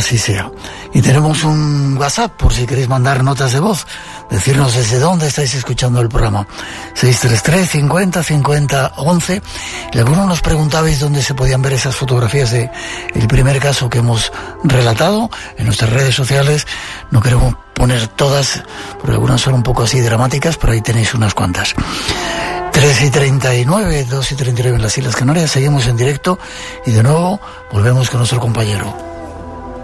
así sea. Y tenemos un WhatsApp por si queréis mandar notas de voz, decirnos desde dónde estáis escuchando el programa. 633 50 50 11. Y algunos nos preguntabais dónde se podían ver esas fotografías de el primer caso que hemos relatado en nuestras redes sociales. No queremos poner todas, porque algunas son un poco así dramáticas, pero ahí tenéis unas cuantas. 3:39, 2:39 en las Islas Canarias. Seguimos en directo y de nuevo volvemos con nuestro compañero.